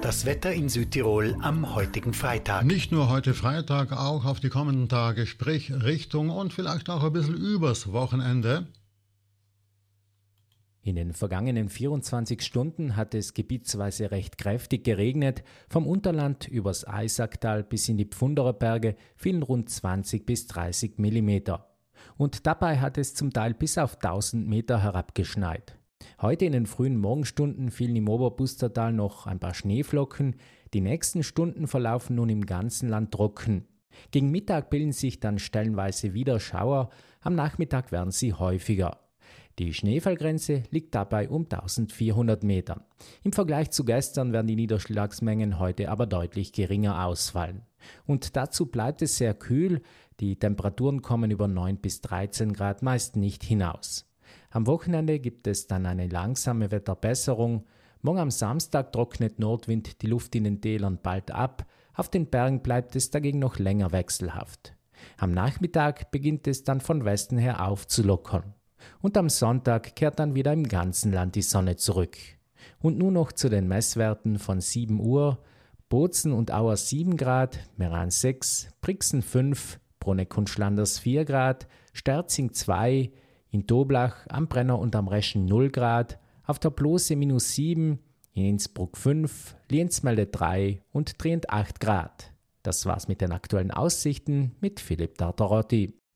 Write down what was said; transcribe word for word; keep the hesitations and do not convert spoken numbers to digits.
Das Wetter in Südtirol am heutigen Freitag. Nicht nur heute Freitag, auch auf die kommenden Tage, sprich Richtung und vielleicht auch ein bisschen übers Wochenende. In den vergangenen vierundzwanzig Stunden hat es gebietsweise recht kräftig geregnet. Vom Unterland übers Eisacktal bis in die Pfunderer Berge fielen rund zwanzig bis dreißig Millimeter. Und dabei hat es zum Teil bis auf tausend Meter herabgeschneit. Heute in den frühen Morgenstunden fielen im Oberbustertal noch ein paar Schneeflocken. Die nächsten Stunden verlaufen nun im ganzen Land trocken. Gegen Mittag bilden sich dann stellenweise wieder Schauer, am Nachmittag werden sie häufiger. Die Schneefallgrenze liegt dabei um eintausendvierhundert Meter. Im Vergleich zu gestern werden die Niederschlagsmengen heute aber deutlich geringer ausfallen. Und dazu bleibt es sehr kühl, die Temperaturen kommen über neun bis dreizehn Grad meist nicht hinaus. Am Wochenende gibt es dann eine langsame Wetterbesserung. Morgen am Samstag trocknet Nordwind die Luft in den Tälern bald ab. Auf den Bergen bleibt es dagegen noch länger wechselhaft. Am Nachmittag beginnt es dann von Westen her aufzulockern. Und am Sonntag kehrt dann wieder im ganzen Land die Sonne zurück. Und nun noch zu den Messwerten von sieben Uhr. Bozen und Auer sieben Grad, Meran sechs, Brixen fünf, Bruneck und Schlanders vier Grad, Sterzing zwei, in Toblach, am Brenner und am Reschen null Grad, auf der Blose minus sieben, in Innsbruck fünf, Lienzmelde drei und Trient acht Grad. Das war's mit den aktuellen Aussichten mit Philipp Tartarotti.